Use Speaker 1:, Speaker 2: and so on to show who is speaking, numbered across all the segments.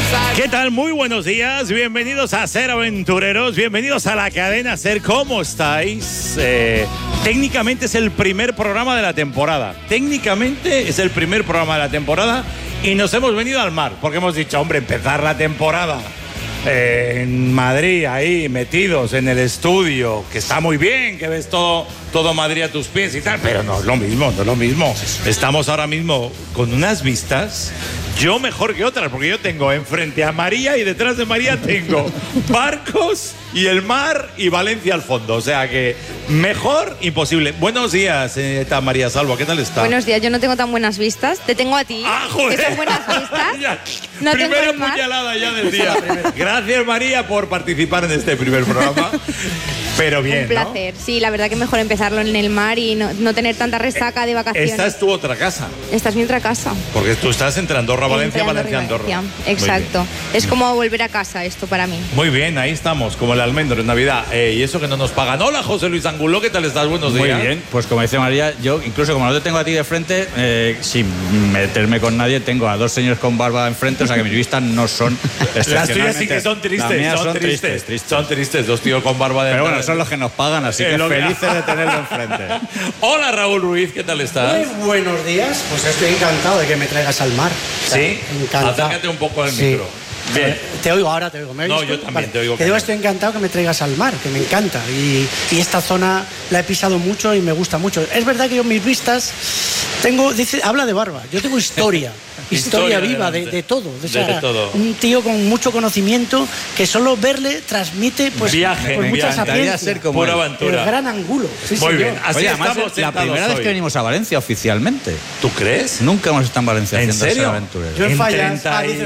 Speaker 1: ¿Qué tal? Muy buenos días, bienvenidos a Ser Aventureros, bienvenidos a la cadena Ser. ¿Cómo estáis? Técnicamente es el primer programa de la temporada. Y nos hemos venido al mar, porque hemos dicho, hombre, empezar la temporada en Madrid, ahí metidos en el estudio, que está muy bien, que ves todo Madrid a tus pies y tal, pero no es lo mismo. Estamos ahora mismo con unas vistas, yo mejor que otras, porque yo tengo enfrente a María y detrás de María tengo barcos y el mar y Valencia al fondo, o sea que mejor imposible. Buenos días, María Salvo, ¿qué tal está?
Speaker 2: Buenos días, yo no tengo tan buenas vistas, te tengo a ti.
Speaker 1: ¡Ah, joder!
Speaker 2: ¿Qué son buenas vistas? No
Speaker 1: primera puñalada ya del día. Gracias, María, por participar en este primer programa. Pero bien,
Speaker 2: un placer, ¿no? Sí, la verdad que mejor empezarlo en el mar y no tener tanta resaca de vacaciones.
Speaker 1: Esta es tu otra casa.
Speaker 2: Esta es mi otra casa.
Speaker 1: Porque tú estás entre Andorra, Valencia, Andorra.
Speaker 2: Exacto. Es como volver a casa esto para mí.
Speaker 1: Muy bien, ahí estamos, como el almendro en Navidad. Y eso que no nos pagan. Hola, José Luis Angulo, ¿qué tal estás? Buenos días.
Speaker 3: Muy bien, pues como dice María, yo incluso como no te tengo a ti de frente, sin meterme con nadie, tengo a dos señores con barba enfrente, o sea que mis vistas no son
Speaker 1: las tuyas sí que son tristes. Son tristes, dos tíos con barba de...
Speaker 3: Pero bueno, son los que nos pagan, así que felices de tenerlo enfrente.
Speaker 1: Hola, Raúl Ruiz, ¿qué tal estás?
Speaker 4: Muy buenos días, pues estoy encantado de que me traigas al mar.
Speaker 1: Sí,
Speaker 4: encantado.
Speaker 1: Acércate un poco al micro.
Speaker 4: Bien. Te oigo ahora, te oigo. ¿Me
Speaker 1: no, yo también te oigo.
Speaker 4: Te digo, estoy encantado que me traigas al mar, que me encanta. Y esta zona la he pisado mucho y me gusta mucho. Es verdad que yo mis vistas habla de barba. Yo tengo historia. Historia viva de todo. O sea,
Speaker 1: de todo.
Speaker 4: Un tío con mucho conocimiento que solo verle transmite pues mucha sapiencia.
Speaker 3: Ser como
Speaker 1: pura aventura.
Speaker 4: El gran Angulo. Sí,
Speaker 1: muy bien.
Speaker 3: Así oye, además, es la primera vez que venimos a Valencia oficialmente.
Speaker 1: ¿Tú crees?
Speaker 3: Nunca hemos estado en Valencia haciendo
Speaker 1: Ser
Speaker 3: Aventureros.
Speaker 4: Yo
Speaker 1: en
Speaker 4: fallas,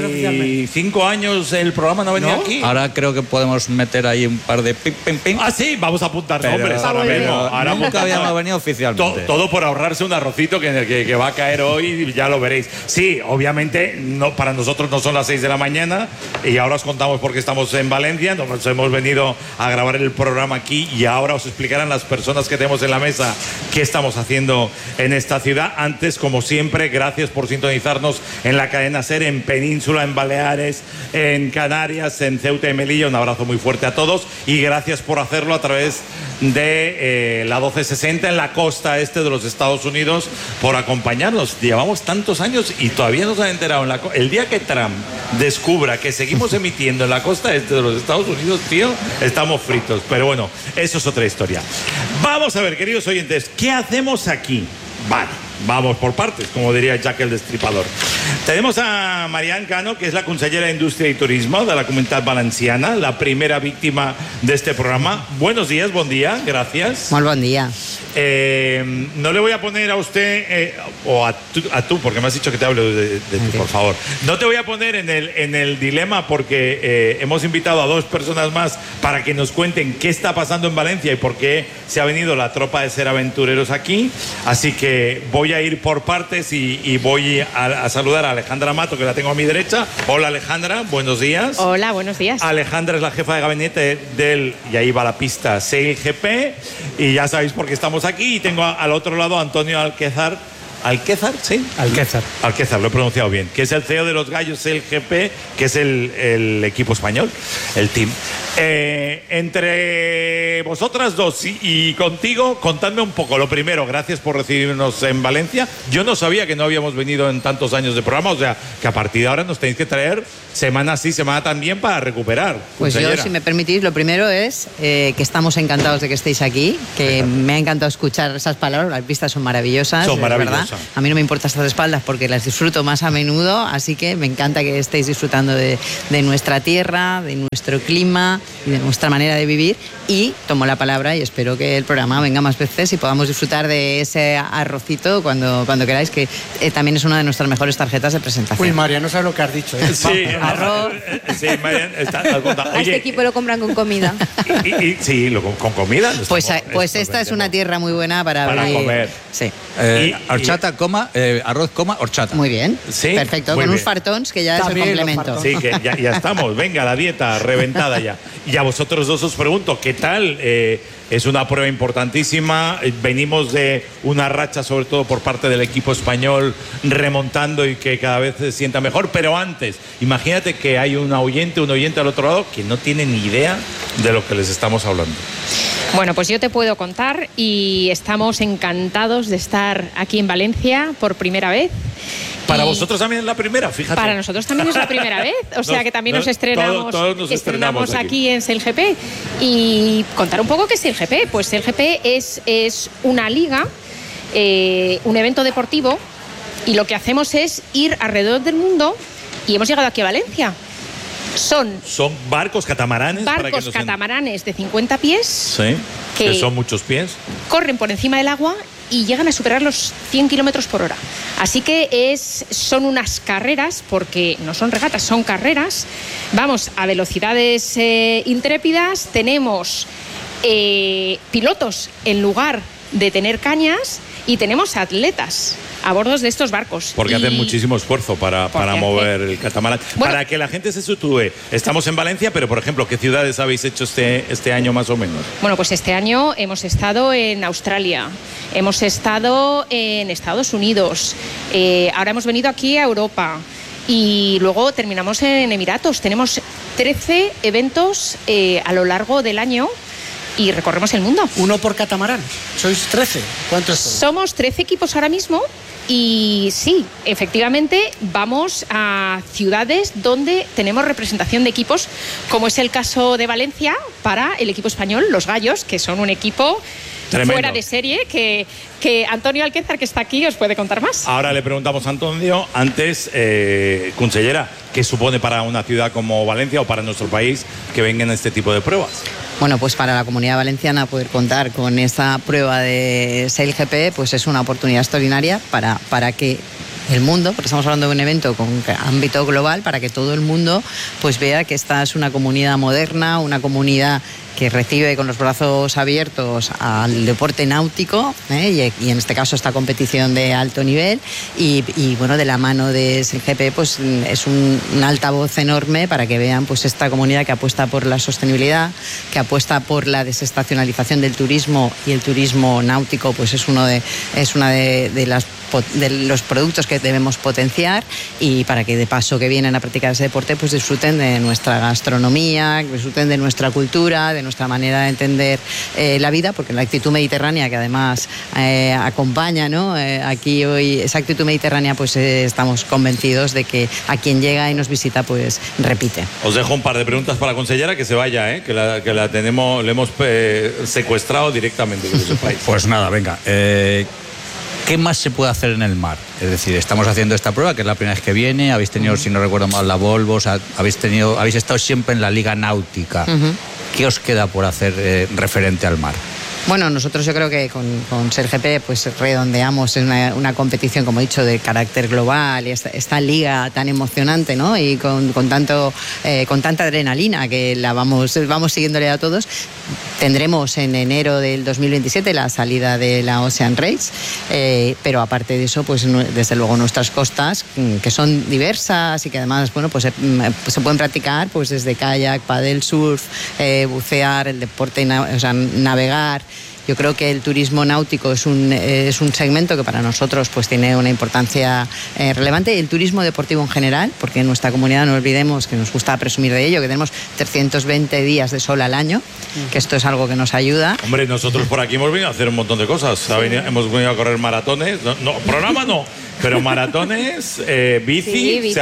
Speaker 1: 35 años el programa no venía aquí.
Speaker 3: Ahora creo que podemos meter ahí un par de ping.
Speaker 1: Ah, sí, vamos a apuntar nombres ahora mismo. Ahora
Speaker 3: nunca habíamos venido oficialmente.
Speaker 1: Todo por ahorrarse un arrocito que va a caer hoy y ya lo veréis. Sí, obviamente no, para nosotros no son las 6 de la mañana y ahora os contamos por qué estamos en Valencia. Nos hemos venido a grabar el programa aquí y ahora os explicarán las personas que tenemos en la mesa qué estamos haciendo en esta ciudad. Antes, como siempre, gracias por sintonizarnos en la cadena Ser, en Península, en Baleares, en Canarias, en Ceuta y Melilla. Un abrazo muy fuerte a todos y gracias por hacerlo a través de la 1260 en la costa este de los Estados Unidos, por acompañarnos. Llevamos tantos años y todavía no se han enterado. El día que Trump descubra que seguimos emitiendo en la costa este de los Estados Unidos, tío, estamos fritos. Pero bueno, eso es otra historia. Vamos a ver, queridos oyentes, ¿qué hacemos aquí? Vale, vamos por partes, como diría Jack el Destripador. Tenemos a Marian Cano, que es la consellera de Industria y Turismo de la Comunitat Valenciana, la primera víctima de este programa. Buenos días, buen día, gracias.
Speaker 5: Muy buen día.
Speaker 1: No le voy a poner a usted, o a tú, porque me has dicho que te hable de tú, por favor. No te voy a poner en el dilema porque hemos invitado a dos personas más para que nos cuenten qué está pasando en Valencia y por qué se ha venido la tropa de Ser Aventureros aquí. Así que voy a ir por partes y voy a saludar a Alejandra Mato, que la tengo a mi derecha. Hola, Alejandra, buenos días.
Speaker 6: Hola, buenos días.
Speaker 1: Alejandra es la jefa de gabinete del, y ahí va la pista, SailGP, y ya sabéis por qué estamos aquí. Y tengo al otro lado a Antonio Alquézar. ¿Alquézar? Sí. Alquézar, lo he pronunciado bien. Que es el CEO de los Gallos SailGP, que es el equipo español, el team. Entre vosotras dos y contigo, contadme un poco. Lo primero, gracias por recibirnos en Valencia. Yo no sabía que no habíamos venido en tantos años de programa, o sea, que a partir de ahora nos tenéis que traer semana sí, semana también para recuperar.
Speaker 5: Pues
Speaker 1: consellera.
Speaker 5: yo, si me permitís, lo primero es que estamos encantados de que estéis aquí, que me ha encantado escuchar esas palabras, las vistas son maravillosas.
Speaker 1: Son maravillosas.
Speaker 5: ¿Verdad? A mí no me importa estar de espaldas porque las disfruto más a menudo, así que me encanta que estéis disfrutando de nuestra tierra, de nuestro clima y de nuestra manera de vivir. Y tomo la palabra y espero que el programa venga más veces y podamos disfrutar de ese arrocito cuando queráis, que también es una de nuestras mejores tarjetas de presentación.
Speaker 4: Uy, María, no sabes lo que has dicho.
Speaker 1: Sí,
Speaker 5: arroz.
Speaker 1: Sí, María,
Speaker 2: A este equipo lo compran con comida.
Speaker 1: Sí, con comida.
Speaker 5: Pues esta es una tierra muy buena para
Speaker 1: comer.
Speaker 5: Sí.
Speaker 3: Horchata, arroz, horchata.
Speaker 5: Muy bien.
Speaker 1: Sí,
Speaker 5: perfecto.
Speaker 1: muy
Speaker 5: Con
Speaker 1: bien.
Speaker 5: unos fartons que ya también es el complemento.
Speaker 1: Sí, que ya estamos. Venga, la dieta reventada ya. Y a vosotros dos os pregunto, ¿qué tal? Es una prueba importantísima. Venimos de una racha, sobre todo por parte del equipo español, remontando y que cada vez se sienta mejor. Pero antes, imagínate que hay un oyente al otro lado que no tiene ni idea de lo que les estamos hablando.
Speaker 6: Bueno, pues yo te puedo contar y estamos encantados de estar aquí en Valencia por primera vez.
Speaker 1: Para vosotros también es la primera, fíjate.
Speaker 6: Para nosotros también es la primera vez, o sea que también nos estrenamos,
Speaker 1: todos nos estrenamos
Speaker 6: aquí en SailGP. Y contar un poco qué es SailGP. Pues SailGP es una liga, un evento deportivo, y lo que hacemos es ir alrededor del mundo y hemos llegado aquí a Valencia. Son
Speaker 1: barcos catamaranes.
Speaker 6: Barcos catamaranes de 50 pies.
Speaker 1: Sí, que son muchos pies.
Speaker 6: Corren por encima del agua y llegan a superar los 100 kilómetros por hora. Así que son unas carreras, porque no son regatas, son carreras. Vamos a velocidades intrépidas. Tenemos pilotos en lugar de tener cañas y tenemos atletas a bordo de estos barcos.
Speaker 1: Porque hacen muchísimo esfuerzo para mover el catamarán. Bueno, para que la gente se sitúe, estamos en Valencia, pero por ejemplo, ¿qué ciudades habéis hecho este año más o menos?
Speaker 6: Bueno, pues este año hemos estado en Australia, hemos estado en Estados Unidos, ahora hemos venido aquí a Europa y luego terminamos en Emiratos. Tenemos 13 eventos a lo largo del año y recorremos el mundo.
Speaker 4: ¿Uno por catamarán? ¿Sois 13? ¿Cuántos sois?
Speaker 6: Somos 13 equipos ahora mismo. Y sí, efectivamente vamos a ciudades donde tenemos representación de equipos, como es el caso de Valencia para el equipo español, los Gallos, que son un equipo tremendo, fuera de serie, que Antonio Alquézar, que está aquí, os puede contar más.
Speaker 1: Ahora le preguntamos a Antonio, antes, consellera, ¿qué supone para una ciudad como Valencia o para nuestro país que vengan este tipo de pruebas?
Speaker 5: Bueno, pues para la Comunidad Valenciana poder contar con esta prueba de SailGP pues es una oportunidad extraordinaria para que el mundo, porque estamos hablando de un evento con ámbito global, para que todo el mundo pues vea que esta es una comunidad moderna, una comunidad que recibe con los brazos abiertos al deporte náutico, y en este caso esta competición de alto nivel y bueno, de la mano de SailGP pues es un altavoz enorme para que vean pues esta comunidad que apuesta por la sostenibilidad, que apuesta por la desestacionalización del turismo, y el turismo náutico pues es una de los productos que debemos potenciar, y para que de paso que vienen a practicar ese deporte pues disfruten de nuestra gastronomía, disfruten de nuestra cultura, de nuestra manera de entender la vida, porque la actitud mediterránea que además acompaña, ¿no? Aquí hoy esa actitud mediterránea pues estamos convencidos de que a quien llega y nos visita pues repite.
Speaker 1: Os dejo un par de preguntas para la consellera, que se vaya, que la tenemos, le hemos secuestrado directamente, que lo sepáis.
Speaker 3: Pues nada, venga. ¿Qué más se puede hacer en el mar? Es decir, estamos haciendo esta prueba, que es la primera vez que viene, habéis tenido, si no recuerdo mal, la Volvo, o sea, habéis estado siempre en la Liga Náutica. ¿Qué os queda por hacer referente al mar?
Speaker 5: Bueno, nosotros yo creo que con SailGP pues redondeamos una competición, como he dicho, de carácter global, y esta liga tan emocionante, ¿no? Y con tanta adrenalina que vamos siguiéndole a todos. Tendremos en enero del 2027 la salida de la Ocean Race, pero aparte de eso, pues desde luego nuestras costas, que son diversas y que además, bueno, pues se pueden practicar pues desde kayak, paddle, surf, bucear, el deporte, navegar. Yo creo que el turismo náutico es un segmento que para nosotros pues tiene una importancia relevante, y el turismo deportivo en general, porque en nuestra comunidad no olvidemos que nos gusta presumir de ello, que tenemos 320 días de sol al año, que esto es algo que nos ayuda.
Speaker 1: Hombre, nosotros por aquí hemos venido a hacer un montón de cosas. Hemos venido a correr maratones, programa no, pero maratones, bici.
Speaker 2: Sí, bici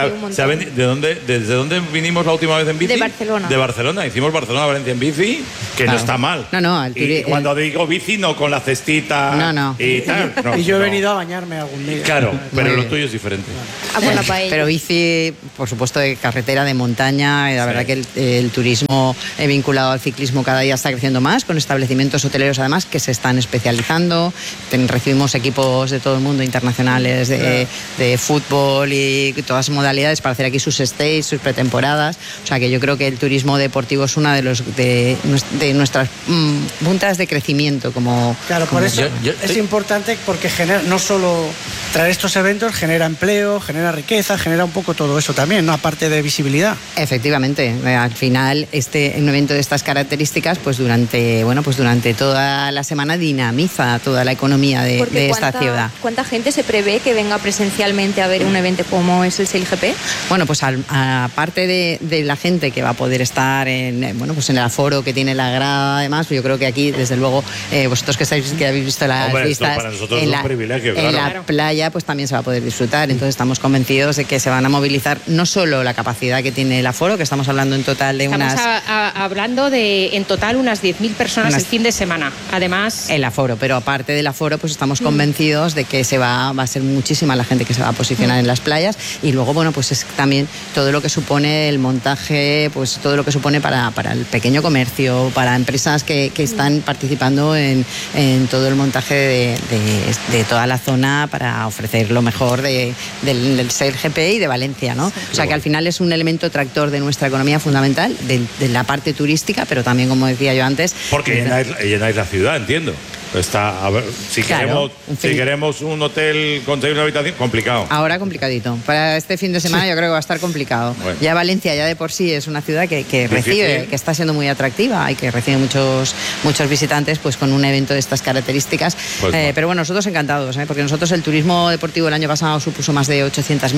Speaker 1: ¿Desde dónde vinimos la última vez en bici?
Speaker 2: De Barcelona.
Speaker 1: De Barcelona. Hicimos Barcelona-Valencia en bici, que no está mal. Y cuando digo bici, no con la cestita y tal. No,
Speaker 4: y yo he venido a bañarme algún día.
Speaker 1: Claro, pero lo tuyo es diferente.
Speaker 5: Pero bici, por supuesto, de carretera, de montaña, y la verdad que el turismo vinculado al ciclismo cada día está creciendo más, con establecimientos hoteleros además que se están especializando. Recibimos equipos de todo el mundo, internacionales, de fútbol y todas las modalidades para hacer aquí sus stays, sus pretemporadas. O sea que yo creo que el turismo deportivo es una de nuestras puntas de crecimiento.
Speaker 4: Claro, por eso es importante porque genera, no solo traer estos eventos, genera empleo, genera riqueza, genera un poco todo eso también, ¿no? Aparte de visibilidad.
Speaker 5: Efectivamente, al final un evento de estas características pues durante toda la semana dinamiza toda la economía de esta ciudad.
Speaker 2: ¿Cuánta gente se prevé que venga presencialmente a ver un evento como es el SailGP?
Speaker 5: Bueno, pues aparte de la gente que va a poder estar en el aforo que tiene la grada, además, yo creo que aquí, desde luego, vosotros que habéis visto las vistas
Speaker 1: para nosotros es un privilegio,
Speaker 5: en la playa, pues también se va a poder disfrutar. Entonces estamos convencidos de que se van a movilizar no solo la capacidad que tiene el aforo, que estamos hablando en total de
Speaker 6: hablando de en total unas 10.000 personas el fin de semana. Además,
Speaker 5: el aforo, pero aparte del aforo, pues estamos convencidos de que va a ser muchísima la gente que se va a posicionar en las playas. Y luego, bueno, pues es también todo lo que supone el montaje, pues todo lo que supone para el pequeño comercio, para empresas que están participando en todo el montaje de toda la zona para ofrecer lo mejor del SailGP y de Valencia, ¿no? O sea que al final es un elemento tractor de nuestra economía fundamental, de la parte turística, pero también, como decía yo antes...
Speaker 1: Porque llenáis la ciudad, entiendo. Si queremos un hotel con 6 habitaciones, complicado.
Speaker 5: Ahora complicadito. Para este fin de semana yo creo que va a estar complicado. Bueno. Ya Valencia ya de por sí es una ciudad que recibe, que está siendo muy atractiva y que recibe muchos visitantes pues con un evento de estas características. Pero bueno, nosotros encantados, porque nosotros el turismo deportivo el año pasado supuso más de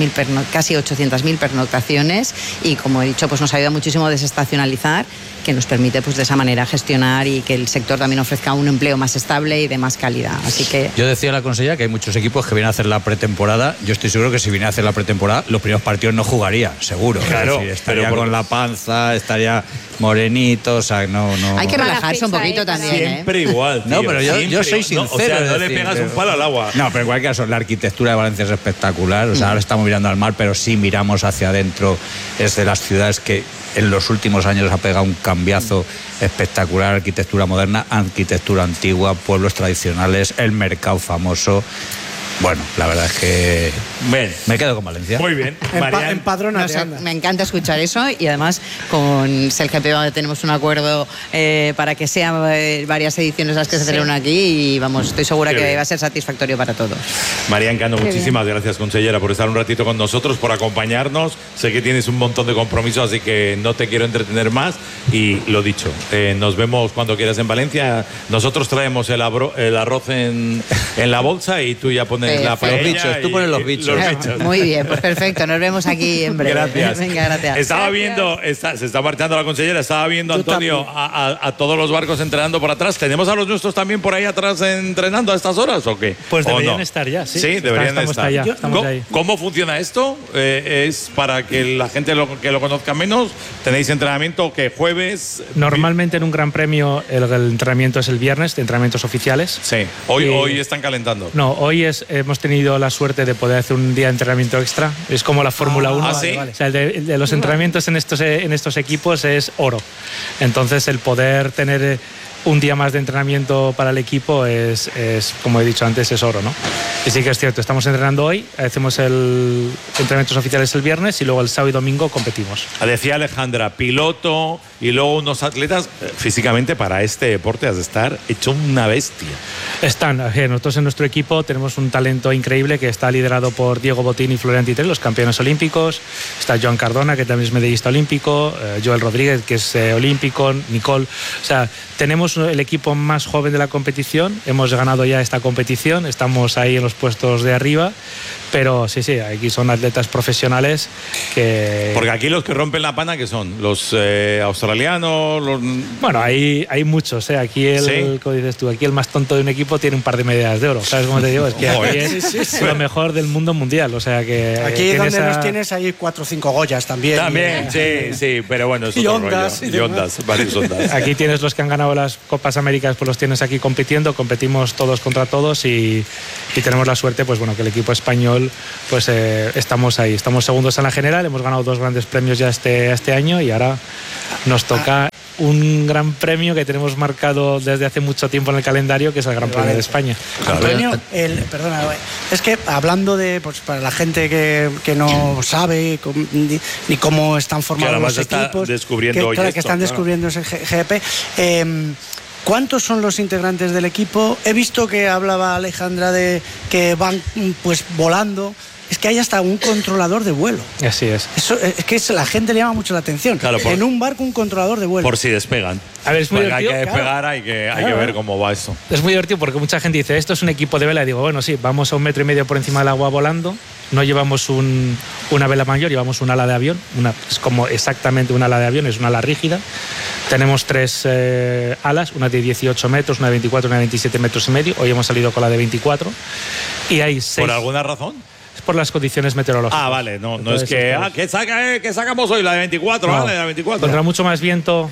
Speaker 5: casi 800.000 pernoctaciones y, como he dicho, pues nos ayuda muchísimo a desestacionalizar, que nos permite pues de esa manera gestionar y que el sector también ofrezca un empleo más estable y de más calidad. Así que
Speaker 3: yo decía a la consejera que hay muchos equipos que vienen a hacer la pretemporada. Yo estoy seguro que si viene a hacer la pretemporada, los primeros partidos no jugaría, seguro.
Speaker 1: Claro,
Speaker 3: estaría con la panza, estaría morenito, o sea, no.
Speaker 5: Hay que relajarse un poquito también.
Speaker 1: Siempre igual, tío.
Speaker 3: No, pero yo soy sincero.
Speaker 1: O sea, no le pegas un palo al agua.
Speaker 3: No, pero en cualquier caso, la arquitectura de Valencia es espectacular. O sea, ahora estamos mirando al mar, pero sí miramos hacia adentro. Es de las ciudades que en los últimos años ha pegado un cambiazo espectacular. Arquitectura moderna, arquitectura antigua, pueblos tradicionales, el mercado famoso. Bueno, la verdad es que me quedo con Valencia.
Speaker 1: Muy bien.
Speaker 4: Empadrónate.
Speaker 5: Me encanta escuchar eso y además con SailGP tenemos un acuerdo para que sean varias ediciones las que se celebran aquí y vamos, estoy segura que va a ser satisfactorio para todos.
Speaker 1: María Encando, muchísimas gracias, consellera, por estar un ratito con nosotros, por acompañarnos. Sé que tienes un montón de compromisos, así que no te quiero entretener más y lo dicho, nos vemos cuando quieras en Valencia. Nosotros traemos el arroz en la bolsa y tú ya pones la paella.
Speaker 3: Los bichos, tú pones los bichos.
Speaker 5: Muy bien, pues perfecto, nos vemos aquí en breve.
Speaker 1: Gracias.
Speaker 5: Venga, gracias.
Speaker 1: Estaba viendo, se está marchando la consellera, estaba viendo, Antonio, a todos los barcos entrenando por atrás. ¿Tenemos a los nuestros también por ahí atrás entrenando a estas horas o qué?
Speaker 7: Pues deberían estar ya, sí.
Speaker 1: Sí, deberían estar.
Speaker 7: Estamos ahí.
Speaker 1: ¿Cómo funciona esto? ¿Es para que la gente que lo conozca menos? ¿Tenéis entrenamiento que jueves?
Speaker 7: Normalmente en un gran premio el entrenamiento es el viernes, de entrenamientos oficiales.
Speaker 1: Sí. Hoy están calentando.
Speaker 7: No, hoy hemos tenido la suerte de poder hacer un día de entrenamiento extra. Es como la Fórmula 1.
Speaker 1: ¿sí?
Speaker 7: O sea, el de los entrenamientos en estos equipos es oro. Entonces el poder tener un día más de entrenamiento para el equipo es, como he dicho antes, es oro, ¿no? Y sí que es cierto, estamos entrenando hoy, hacemos el entrenamientos oficiales el viernes y luego el sábado y domingo competimos.
Speaker 1: Decía Alejandra, piloto y luego unos atletas. Físicamente para este deporte has de estar hecho una bestia.
Speaker 7: Nosotros en nuestro equipo tenemos un talento increíble que está liderado por Diego Botín y Florian Titré, los campeones olímpicos. Está Joan Cardona, que también es medallista olímpico, Joel Rodríguez, que es olímpico, Nicole. O sea, tenemos el equipo más joven de la competición, hemos ganado ya esta competición, estamos ahí en los puestos de arriba, pero sí, aquí son atletas profesionales que...
Speaker 1: Porque aquí los que rompen la pana, ¿qué son? ¿Los australianos?
Speaker 7: Bueno, hay muchos, aquí como dices tú, aquí el más tonto de un equipo tiene un par de medallas de oro, ¿sabes cómo te digo? Es que aquí es lo mejor del mundo mundial, o sea que...
Speaker 4: Aquí donde los tienes hay 4 o 5 Goyas también.
Speaker 1: También, sí, pero bueno, es otro rollo. Y ondas, varios ondas.
Speaker 7: Aquí tienes los que han ganado las Copas Américas, pues los tienes aquí competimos todos contra todos y tenemos la suerte, pues bueno, que el equipo español, pues estamos ahí, estamos segundos en la general, hemos ganado 2 grandes premios ya este año y ahora nos toca un gran premio que tenemos marcado desde hace mucho tiempo en el calendario, que es el Gran Premio de España.
Speaker 4: Antonio, perdona, es que hablando de, pues para la gente que no sabe ni cómo están formados los equipos,
Speaker 1: descubriendo
Speaker 4: que están descubriendo ese GP, ¿cuántos son los integrantes del equipo? He visto que hablaba Alejandra de que van pues volando. Es que hay hasta un controlador de vuelo.
Speaker 7: Así es.
Speaker 4: Eso es que la gente le llama mucho la atención.
Speaker 1: Claro,
Speaker 4: en un barco un controlador de vuelo.
Speaker 1: Por si despegan.
Speaker 7: A ver, es muy divertido.
Speaker 1: Hay que despegar, hay que ver cómo va esto.
Speaker 7: Es muy divertido porque mucha gente dice, esto es un equipo de vela. Y digo, bueno, sí, vamos a 1,5 metros por encima del agua volando. No llevamos una vela mayor, llevamos un ala de avión. Es como exactamente un ala de avión, es una ala rígida. Tenemos 3 alas, una de 18 metros, una de 24, una de 27 metros y medio. Hoy hemos salido con la de 24. Y hay 6...
Speaker 1: ¿Por alguna razón?
Speaker 7: Por las condiciones meteorológicas.
Speaker 1: Ah, vale, no es que ¿qué sacamos hoy? La de 24, no, vale, la de 24.
Speaker 7: Contra mucho más viento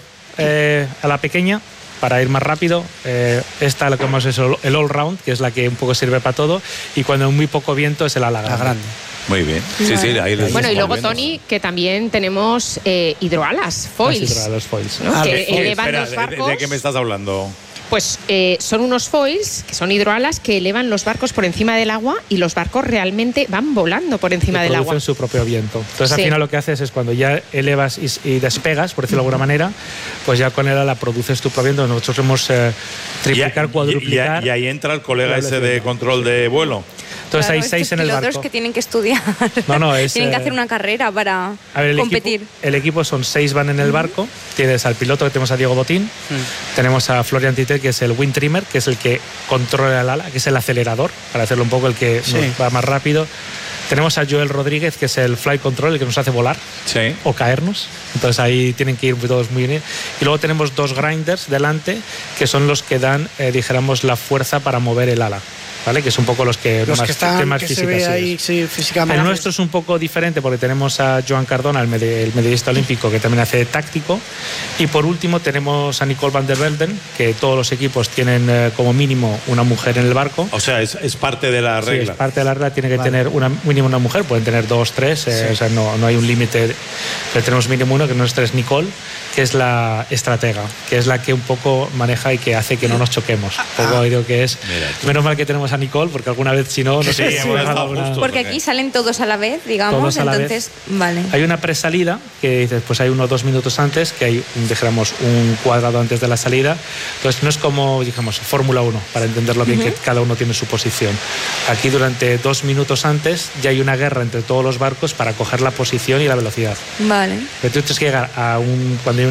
Speaker 7: a la pequeña, para ir más rápido. Esta lo que hemos hecho el all round, que es la que un poco sirve para todo, y cuando hay muy poco viento es el ala grande.
Speaker 1: Muy bien. Sí, ahí
Speaker 6: bueno, y luego, Tony, que también tenemos hidroalas, foils.
Speaker 7: Hidroalas foils.
Speaker 6: ¿No? Que elevan los barcos.
Speaker 1: ¿De qué me estás hablando?
Speaker 6: Pues son unos foils, que son hidroalas, que elevan los barcos por encima del agua y los barcos realmente van volando por encima del agua.
Speaker 7: Producen su propio viento. Entonces, al final lo que haces es cuando ya elevas y despegas, por decirlo de alguna manera, pues ya con el ala produces tu propio viento. Nosotros hemos triplicar, cuadruplicar.
Speaker 1: Y ahí entra el colega ese de control de vuelo.
Speaker 7: Entonces hay 6 en el barco.
Speaker 2: Que tienen que estudiar. Tienen que hacer una carrera para competir.
Speaker 7: El equipo son 6 van en el barco. Tienes al piloto, que tenemos a Diego Botín. Tenemos a Florian Titel, que es el wind trimmer, que es el que controla el ala, que es el acelerador, para hacerlo un poco el que va más rápido. Tenemos a Joel Rodríguez, que es el flight control, el que nos hace volar o caernos. Entonces ahí tienen que ir todos muy bien. Y luego tenemos 2 grinders delante, que son los que dan, dijéramos, la fuerza para mover el ala. ¿Vale? Que son un poco los que más
Speaker 4: que se ve ahí, físicamente.
Speaker 7: El nuestro es un poco diferente porque tenemos a Joan Cardona, el medallista olímpico, que también hace táctico. Y por último tenemos a Nicole van der Velden, que todos los equipos tienen como mínimo una mujer en el barco.
Speaker 1: O sea, es parte de la regla.
Speaker 7: Sí, es parte de la regla, tiene que tener mínimo una mujer, pueden tener 2, 3, o sea, no hay un límite, pero tenemos mínimo uno, que nuestra es Nicole, que es la estratega, que es la que un poco maneja y que hace que no nos choquemos. Digo que es, menos mal que tenemos a Nicole, porque alguna vez si no sé
Speaker 2: porque aquí salen todos a la vez, digamos, entonces vale.
Speaker 7: Hay una presalida que dices, pues hay 1 o 2 minutos antes, que hay dijéramos un cuadrado antes de la salida. Entonces no es como dijamos Fórmula 1, para entenderlo bien, que cada uno tiene su posición. Aquí durante 2 minutos antes ya hay una guerra entre todos los barcos para coger la posición y la velocidad.
Speaker 2: Vale.
Speaker 7: Pero tú tienes que llegar a cuando hay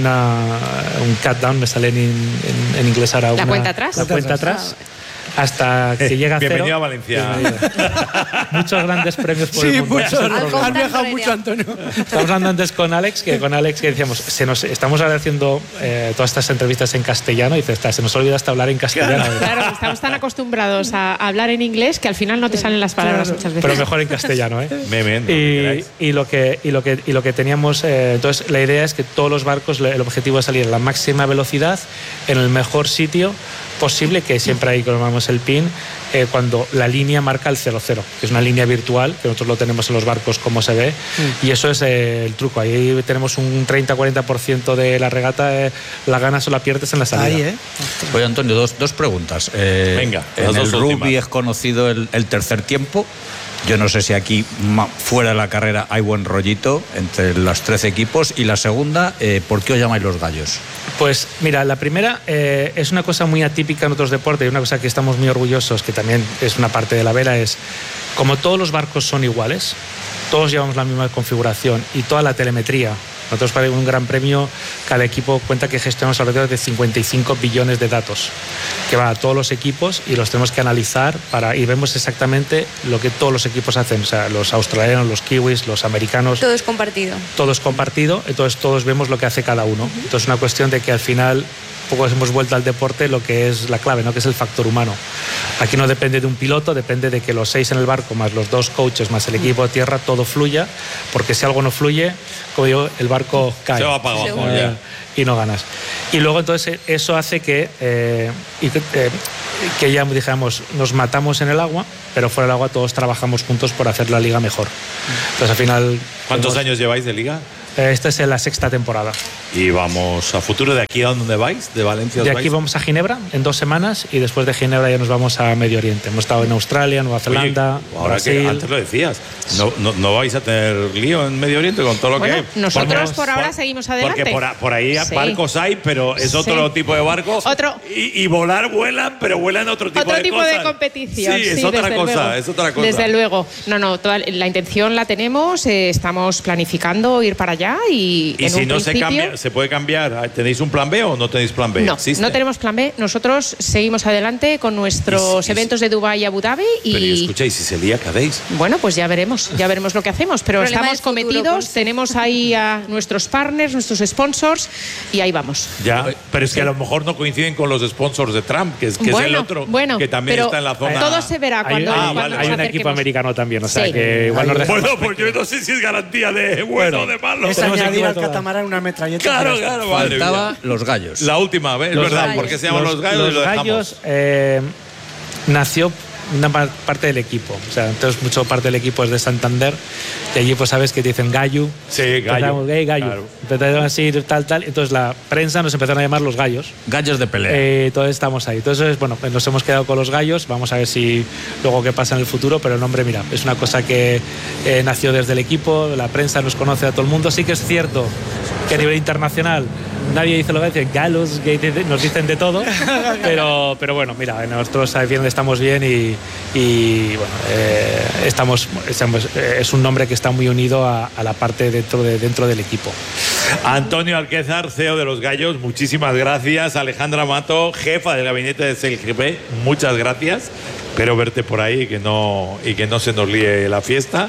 Speaker 7: un countdown, me sale en inglés ahora.
Speaker 6: La cuenta atrás.
Speaker 7: La cuenta atrás. Hasta que llega a 0.
Speaker 1: Bienvenido a Valencia.
Speaker 7: Muchos grandes premios por el mundo.
Speaker 4: Has viajado mucho, Antonio.
Speaker 7: Estamos hablando antes con Alex, que decíamos, estamos ahora haciendo todas estas entrevistas en castellano, y dice, se nos olvida hasta hablar en castellano.
Speaker 6: Claro, estamos tan acostumbrados a hablar en inglés que al final no te salen las palabras muchas veces.
Speaker 7: Pero mejor en castellano, y lo que teníamos, entonces la idea es que todos los barcos, el objetivo es salir a la máxima velocidad en el mejor sitio posible, que siempre hay, como llamamos el pin, cuando la línea marca el 0-0, que es una línea virtual, que nosotros lo tenemos en los barcos como se ve, y eso es el truco. Ahí tenemos un 30-40% de la regata, la ganas o la pierdes en la salida.
Speaker 3: Oye, Antonio, dos preguntas.
Speaker 1: Venga,
Speaker 3: en el rugby es conocido el tercer tiempo. Yo no sé si aquí fuera de la carrera hay buen rollito entre los 13 equipos. Y la segunda, ¿por qué os llamáis los gallos?
Speaker 7: Pues mira, la primera es una cosa muy atípica en otros deportes, y una cosa que estamos muy orgullosos, que también es una parte de la vela, es como todos los barcos son iguales, todos llevamos la misma configuración y toda la telemetría. Nosotros, para un gran premio, cada equipo cuenta que gestionamos alrededor de 55 billones de datos que va a todos los equipos, y los tenemos que analizar y vemos exactamente lo que todos los equipos hacen, o sea, los australianos, los kiwis, los americanos.
Speaker 2: Todo es compartido.
Speaker 7: Todo es compartido, entonces todos vemos lo que hace cada uno. Entonces es una cuestión de que al final poco hemos vuelto al deporte lo que es la clave, ¿no? Que es el factor humano. Aquí no depende de un piloto, depende de que los 6 en el barco, más los 2 coaches, más el equipo de tierra, todo fluya, porque si algo no fluye, como digo, el barco cae.
Speaker 1: Se va para abajo,
Speaker 7: y no ganas. Y luego entonces eso hace que ya dijéramos, nos matamos en el agua, pero fuera del agua todos trabajamos juntos por hacer la liga mejor. Entonces al final...
Speaker 1: ¿Cuántos años lleváis de liga?
Speaker 7: Esta es la 6ª temporada.
Speaker 1: Y vamos a futuro, ¿de aquí a dónde vais? ¿De Valencia os
Speaker 7: De
Speaker 1: vais?
Speaker 7: aquí vamos a Ginebra en 2 semanas y después de Ginebra ya nos vamos a Medio Oriente. Hemos estado en Australia, Nueva Zelanda,
Speaker 1: Oye, ahora
Speaker 7: Brasil.
Speaker 1: que antes lo decías, no vais a tener lío en Medio Oriente con todo lo
Speaker 6: Bueno,
Speaker 1: que hay.
Speaker 6: nosotros por ahora seguimos adelante.
Speaker 1: Porque por ahí
Speaker 6: Sí.
Speaker 1: barcos hay, pero es otro
Speaker 6: Sí.
Speaker 1: tipo de barco.
Speaker 6: Otro.
Speaker 1: Y volar vuelan, pero vuelan otro tipo
Speaker 6: Otro
Speaker 1: de
Speaker 6: tipo
Speaker 1: cosas.
Speaker 6: de competición.
Speaker 1: Sí, es otra
Speaker 6: desde
Speaker 1: cosa,
Speaker 6: luego.
Speaker 1: es otra cosa.
Speaker 6: Desde luego. No, la intención la tenemos, estamos planificando ir para allá y
Speaker 1: Y
Speaker 6: en
Speaker 1: si
Speaker 6: un
Speaker 1: no se
Speaker 6: principio-
Speaker 1: cambia, ¿se puede cambiar? ¿Tenéis un plan B o no tenéis plan B?
Speaker 6: No,
Speaker 1: ¿Existe?
Speaker 6: no tenemos plan B. Nosotros seguimos adelante con nuestros eventos de Dubái y Abu Dhabi
Speaker 1: Pero
Speaker 6: y
Speaker 1: escucháis, si se lía, ¿qué hacéis?
Speaker 6: bueno, pues ya veremos lo que hacemos. Pero
Speaker 2: Problema
Speaker 6: estamos
Speaker 2: del futuro,
Speaker 6: cometidos,
Speaker 2: Ponce.
Speaker 6: tenemos ahí a nuestros partners, nuestros sponsors y ahí vamos.
Speaker 1: Ya, pero es que a lo mejor no coinciden con los sponsors de Trump, que es el otro, que también
Speaker 6: pero
Speaker 1: está en la zona.
Speaker 6: todo se verá cuando,
Speaker 7: hay
Speaker 6: cuando
Speaker 7: un
Speaker 6: nos
Speaker 7: equipo
Speaker 6: acerquemos.
Speaker 7: americano también, o sea
Speaker 6: Sí.
Speaker 7: que igual nos dejamos.
Speaker 1: Bueno, pues yo no sé si es garantía de bueno o de malo.
Speaker 4: Es
Speaker 7: Tenemos
Speaker 4: añadir
Speaker 7: equipo
Speaker 4: al
Speaker 7: de todas.
Speaker 4: catamarán una metralleta.
Speaker 1: Claro,
Speaker 4: y ya está.
Speaker 1: claro, madre
Speaker 3: Faltaba
Speaker 1: mía.
Speaker 3: los gallos.
Speaker 1: La última vez,
Speaker 7: Los
Speaker 1: ¿verdad?
Speaker 7: gallos.
Speaker 1: ¿Por qué se llaman los gallos?
Speaker 7: Los
Speaker 1: Y lo dejamos.
Speaker 7: gallos nació una parte del equipo. O sea, entonces mucho parte del equipo es de Santander. Y allí pues sabes que te dicen gallo.
Speaker 1: Sí, gallo.
Speaker 7: Empezamos, gallo.
Speaker 1: Claro.
Speaker 7: Empezaron así, tal. Entonces la prensa nos empezaron a llamar los gallos.
Speaker 3: Gallos de pelea.
Speaker 7: Entonces estamos ahí. Entonces, bueno, pues nos hemos quedado con los gallos. Vamos a ver si luego qué pasa en el futuro. Pero el nombre, mira, es una cosa que nació desde el equipo. La prensa nos conoce a todo el mundo. Sí que es cierto que a nivel internacional nadie dice lo que dicen galos, nos dicen de todo. pero bueno, mira, nosotros aquí donde estamos bien y bueno, es un nombre que está muy unido a la parte dentro del equipo.
Speaker 1: Antonio Alquézar, CEO de Los Gallos, muchísimas gracias. Alejandra Mato, jefa del gabinete de CLGP, muchas gracias. Espero verte por ahí y que no se nos líe la fiesta.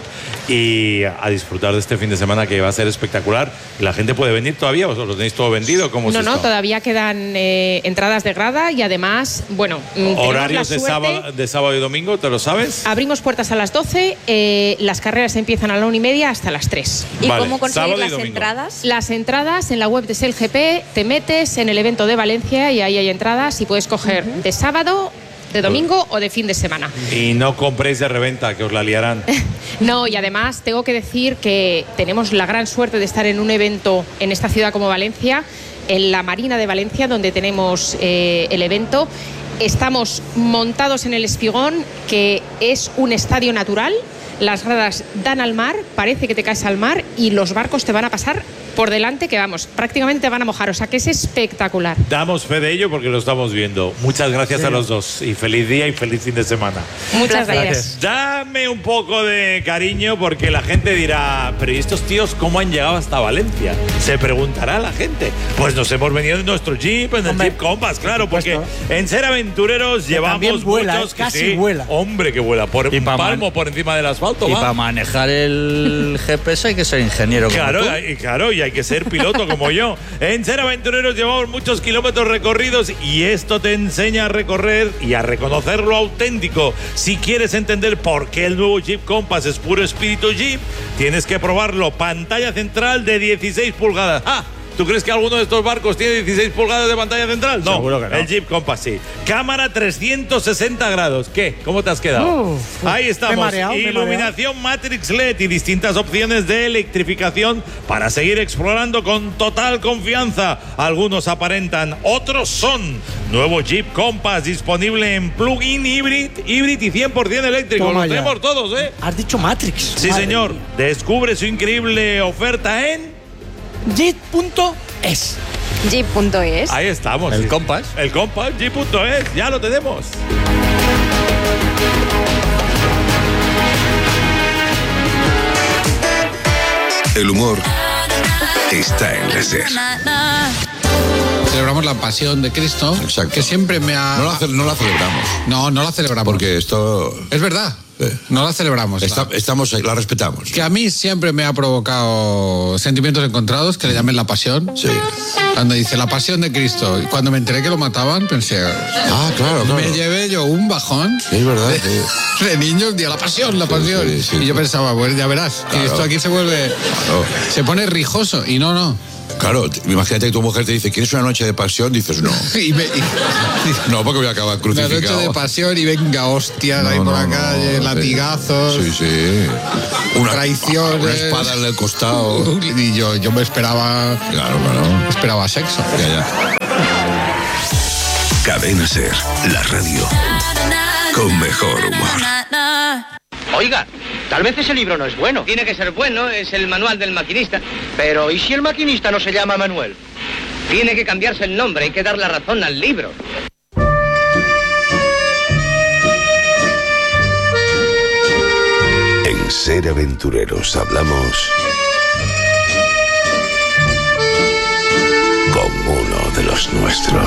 Speaker 1: Y a disfrutar de este fin de semana que va a ser espectacular. ¿La gente puede venir todavía? ¿Vosotros lo tenéis todo vendido? ¿Cómo es
Speaker 6: No,
Speaker 1: esto?
Speaker 6: todavía quedan entradas de grada y además, bueno,
Speaker 1: ¿Horarios de
Speaker 6: tenemos la
Speaker 1: sábado y domingo? ¿Te lo sabes?
Speaker 6: Abrimos puertas a las 12, las carreras empiezan a la 1:30 hasta las 3.
Speaker 2: ¿Y
Speaker 1: Vale,
Speaker 2: cómo conseguir
Speaker 1: sábado y
Speaker 2: las
Speaker 1: domingo.
Speaker 2: entradas?
Speaker 6: Las entradas en la web de SELGP, te metes en el evento de Valencia y ahí hay entradas y puedes coger de sábado, de domingo o de fin de semana.
Speaker 1: Y no compréis de reventa, que os la liarán.
Speaker 6: No, y además tengo que decir que tenemos la gran suerte de estar en un evento en esta ciudad como Valencia, en la Marina de Valencia, donde tenemos el evento. Estamos montados en el Espigón, que es un estadio natural. Las gradas dan al mar, parece que te caes al mar y los barcos te van a pasar por delante, que vamos, prácticamente te van a mojar, o sea que es espectacular.
Speaker 1: Damos fe de ello porque lo estamos viendo. Muchas gracias a los dos y feliz día y feliz fin de semana.
Speaker 6: Muchas
Speaker 2: Placer.
Speaker 6: gracias.
Speaker 1: Dame un poco de cariño porque la gente dirá, pero ¿y estos tíos cómo han llegado hasta Valencia? Se preguntará la gente. Pues nos hemos venido en nuestro Jeep, en el
Speaker 4: Hombre,
Speaker 1: Jeep Compass, claro,
Speaker 4: por
Speaker 1: porque
Speaker 4: supuesto.
Speaker 1: en Ser Aventureros
Speaker 4: Que
Speaker 1: llevamos
Speaker 4: también vuela,
Speaker 1: muchos que
Speaker 4: casi
Speaker 1: sí.
Speaker 4: vuela.
Speaker 1: Hombre, que vuela, por
Speaker 3: Y
Speaker 1: un
Speaker 3: pa'
Speaker 1: palmo por encima del asfalto,
Speaker 3: Y
Speaker 1: va.
Speaker 3: para manejar el GPS hay que ser ingeniero. como
Speaker 1: Claro,
Speaker 3: tú.
Speaker 1: claro, y hay que ser piloto como yo. En Ser Aventureros llevamos muchos kilómetros recorridos y esto te enseña a recorrer y a reconocer lo auténtico. Si quieres entender por qué el nuevo Jeep Compass es puro espíritu Jeep, tienes que probarlo. Pantalla central de 16 pulgadas. ¡Ah! ¿Tú crees que alguno de estos barcos tiene 16 pulgadas de pantalla central? No,
Speaker 3: Seguro que no.
Speaker 1: el Jeep Compass sí. Cámara 360 grados. ¿Qué? ¿Cómo te has quedado? Ahí estamos.
Speaker 4: me he mareado.
Speaker 1: Iluminación Matrix LED y distintas opciones de electrificación para seguir explorando con total confianza. Algunos aparentan, otros son. Nuevo Jeep Compass disponible en plug-in híbrido y 100% eléctrico.
Speaker 4: Toma
Speaker 1: Lo
Speaker 4: ya.
Speaker 1: tenemos todos, ¿eh?
Speaker 4: Has dicho Matrix.
Speaker 1: Sí,
Speaker 4: Madre
Speaker 1: señor.
Speaker 4: mía.
Speaker 1: Descubre su increíble oferta en...
Speaker 4: Jeep.es.
Speaker 2: Jeep.es.
Speaker 1: Ahí estamos.
Speaker 3: El
Speaker 1: sí.
Speaker 3: Compass.
Speaker 1: El Compass, Jeep.es. Ya lo tenemos.
Speaker 8: El humor está en la SER.
Speaker 9: Celebramos la pasión de Cristo,
Speaker 8: Exacto.
Speaker 9: que siempre me ha...
Speaker 8: No la celebramos,
Speaker 9: No la celebramos.
Speaker 8: porque esto...
Speaker 9: Es verdad, no la celebramos.
Speaker 8: estamos ahí, la respetamos.
Speaker 9: Que a mí siempre me ha provocado sentimientos encontrados, que le llamen la pasión.
Speaker 8: Sí.
Speaker 9: Cuando dice la pasión de Cristo, y cuando me enteré que lo mataban, pensé...
Speaker 8: Ah, claro.
Speaker 9: Me llevé yo un bajón
Speaker 8: Sí, es verdad. Sí.
Speaker 9: de niños, la pasión, la
Speaker 8: Sí,
Speaker 9: pasión.
Speaker 8: sí.
Speaker 9: Y yo pensaba, pues ya verás, que
Speaker 8: Claro.
Speaker 9: esto aquí se vuelve...
Speaker 8: Claro.
Speaker 9: Se pone rijoso, y no.
Speaker 8: Claro, imagínate que tu mujer te dice, ¿quieres una noche de pasión? Dices, no. No, porque voy a acabar crucificado.
Speaker 9: Una noche de pasión y venga, hostias, ahí por la calle, latigazos.
Speaker 8: Sí.
Speaker 9: Traiciones.
Speaker 8: Una espada en el costado.
Speaker 9: Y yo me esperaba...
Speaker 8: Claro.
Speaker 9: Esperaba sexo.
Speaker 8: Ya.
Speaker 10: Cadena Ser, la radio con mejor humor.
Speaker 11: Oiga, tal vez ese libro no es bueno. Tiene que ser bueno, es el manual del maquinista. Pero ¿y si el maquinista no se llama Manuel? Tiene que cambiarse el nombre, hay que dar la razón al libro.
Speaker 10: En Ser Aventureros hablamos con uno de los nuestros.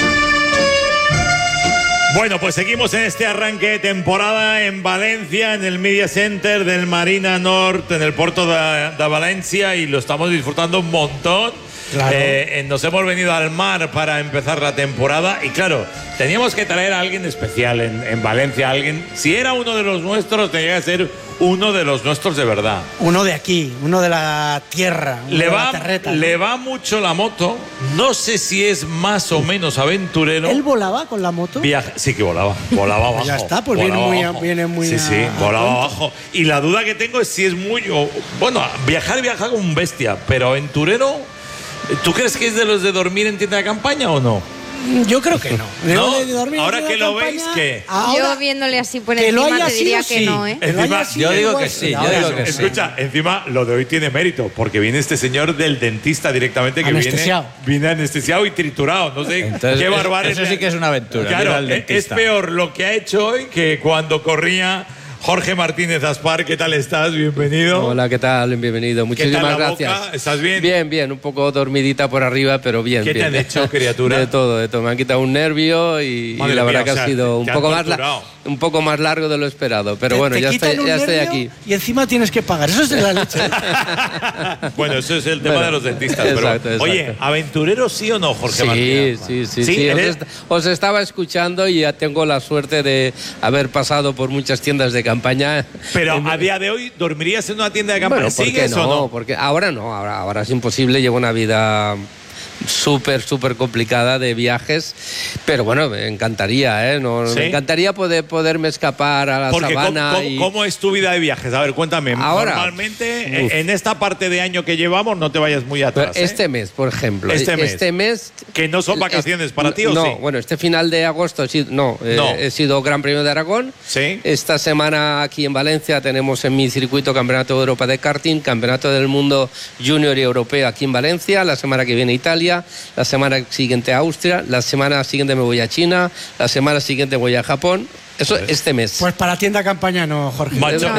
Speaker 1: Bueno, pues seguimos en este arranque de temporada en Valencia, en el Media Center del Marina Nord, en el puerto de Valencia, y lo estamos disfrutando un montón.
Speaker 4: Claro.
Speaker 1: Nos hemos venido al mar para empezar la temporada y claro, teníamos que traer a alguien especial en Valencia, alguien, si era uno de los nuestros, tenía que ser uno de los nuestros de verdad.
Speaker 4: Uno de aquí, uno de la tierra,
Speaker 1: le va mucho la moto, no sé si es más o menos aventurero.
Speaker 4: ¿Él volaba con la moto?
Speaker 1: Sí que volaba abajo.
Speaker 4: Ya está, pues viene muy
Speaker 1: Sí, volaba abajo. Y la duda que tengo es si es viaja como un bestia, pero aventurero, ¿tú crees que es de los de dormir en tienda de campaña o no?
Speaker 4: Yo creo que no.
Speaker 1: Ahora que lo veis, ¿qué?
Speaker 2: Yo viéndole así por encima te diría que no, ¿eh?
Speaker 3: Yo digo que sí.
Speaker 1: Escucha, encima lo de hoy tiene mérito, porque viene este señor del dentista directamente, que viene anestesiado y triturado. No sé.
Speaker 3: Entonces,
Speaker 1: qué barbaridad.
Speaker 3: Eso sí que es una aventura.
Speaker 1: Claro, es peor lo que ha hecho hoy que cuando corría Jorge Martínez Aspar. ¿Qué tal estás? Bienvenido.
Speaker 12: Hola, ¿qué tal? Bienvenido. Muchísimas gracias.
Speaker 1: Boca? ¿Estás bien?
Speaker 12: Bien. Un poco dormidita por arriba, pero bien.
Speaker 1: ¿Qué te han hecho, criatura?
Speaker 12: De todo. Me han quitado un nervio y la verdad que ha sido un poco más largo de lo esperado. Pero bueno, ya estoy aquí.
Speaker 4: Y encima tienes que pagar. Eso es de la leche.
Speaker 1: Bueno, eso es el tema de los dentistas. Exacto. Oye, ¿aventurero sí o no, Jorge Martínez?
Speaker 12: Sí. Os estaba escuchando y ya tengo la suerte de haber pasado por muchas tiendas de campaña.
Speaker 1: Pero a día de hoy, ¿dormirías en una tienda de campaña?
Speaker 12: Bueno, ¿sigues o no? Porque ahora no, ahora es imposible, llevo una vida súper complicada de viajes, pero bueno, me encantaría, me encantaría poderme escapar a la sabana.
Speaker 1: ¿Cómo es tu vida de viajes? A ver, cuéntame.
Speaker 12: Ahora,
Speaker 1: normalmente, en esta parte de año que llevamos, no te vayas muy atrás.
Speaker 12: Este mes, por ejemplo.
Speaker 1: Este mes. Que no son vacaciones para ti, ¿o
Speaker 12: no,
Speaker 1: sí?
Speaker 12: Bueno, este final de agosto he sido Gran Premio de Aragón.
Speaker 1: Sí.
Speaker 12: Esta semana aquí en Valencia tenemos en mi circuito Campeonato de Europa de karting, Campeonato del Mundo Junior y Europeo aquí en Valencia. La semana que viene Italia. La semana siguiente a Austria, la semana siguiente me voy a China, la semana siguiente voy a Japón. Eso este mes.
Speaker 4: Pues para tienda campaña no, Jorge.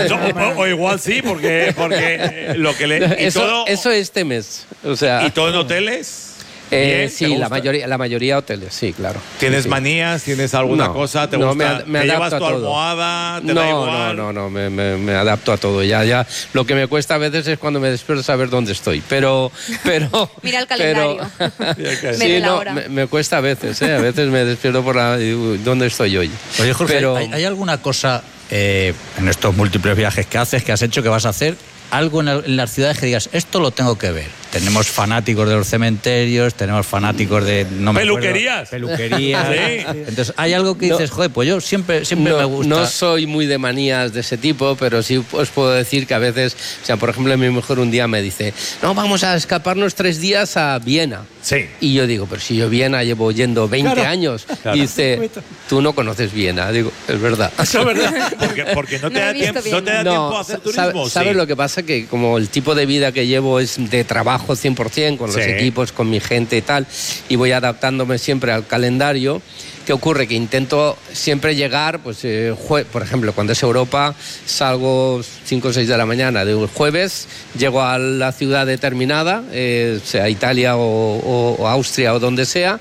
Speaker 1: O igual sí, porque lo que le...
Speaker 12: Eso este mes. O sea,
Speaker 1: ¿y todo en hoteles?
Speaker 12: Sí, la mayoría hoteles, sí, claro.
Speaker 1: ¿Tienes
Speaker 12: sí.
Speaker 1: manías? ¿Tienes alguna cosa? ¿Te gusta?
Speaker 12: Me
Speaker 1: ¿Te llevas
Speaker 12: adapto
Speaker 1: tu
Speaker 12: a todo.
Speaker 1: almohada? ¿Te da igual?
Speaker 12: No, me adapto a todo. Ya. Lo que me cuesta a veces es cuando me despierto saber dónde estoy. Pero
Speaker 2: mira el calendario.
Speaker 12: Sí, me cuesta a veces. A veces me despierto por dónde estoy hoy.
Speaker 3: Oye, Jorge, ¿hay alguna cosa en estos múltiples viajes que haces, que has hecho, que vas a hacer? Algo en las ciudades que digas, esto lo tengo que ver. Tenemos fanáticos de los cementerios, tenemos fanáticos de...
Speaker 1: ¿Peluquerías?
Speaker 3: Peluquerías.
Speaker 1: Sí.
Speaker 3: Entonces, hay algo que dices, joder, pues yo siempre me gusta.
Speaker 12: No soy muy de manías de ese tipo, pero sí os puedo decir que a veces, o sea, por ejemplo, mi mujer un día me dice, no, vamos a escaparnos 3 días a Viena.
Speaker 1: Sí.
Speaker 12: Y yo digo, pero si yo Viena llevo yendo 20 años. Claro. Y dice, tú no conoces Viena. Digo, es verdad.
Speaker 1: Eso es verdad. Porque no te da tiempo a hacer turismo.
Speaker 12: ¿Sabes lo que pasa? Que como el tipo de vida que llevo es de trabajo 100%, con los equipos, con mi gente y tal, y voy adaptándome siempre al calendario. ¿Qué ocurre? Que intento siempre llegar, pues, por ejemplo, cuando es Europa, salgo 5 o 6 de la mañana de un jueves, llego a la ciudad determinada, sea Italia o Austria o donde sea,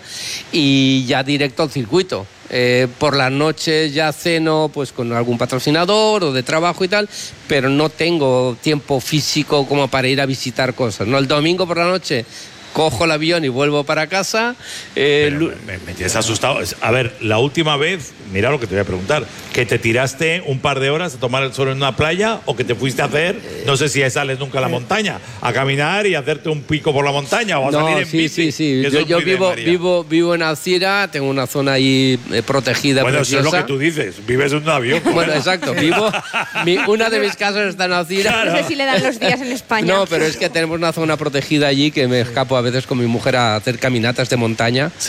Speaker 12: y ya directo al circuito. Por las noches ya ceno pues con algún patrocinador o de trabajo y tal, pero no tengo tiempo físico como para ir a visitar cosas, ¿no? El domingo por la noche cojo el avión y vuelvo para casa.
Speaker 1: Me tienes asustado. A ver, la última vez, mira lo que te voy a preguntar, que te tiraste un par de horas a tomar el sol en una playa o que te fuiste a hacer, no sé si sales nunca a la montaña, a caminar y hacerte un pico por la montaña o a salir en bici.
Speaker 12: Sí. Yo vivo en Alcira, tengo una zona ahí protegida.
Speaker 1: Bueno,
Speaker 12: preciosa.
Speaker 1: eso es lo que tú dices, vives en un avión.
Speaker 12: Bueno, exacto, una de mis casas está en Alcira.
Speaker 2: No sé si le dan los días en España.
Speaker 12: No, pero es que tenemos una zona protegida allí que me escapo a veces con mi mujer a hacer caminatas de montaña.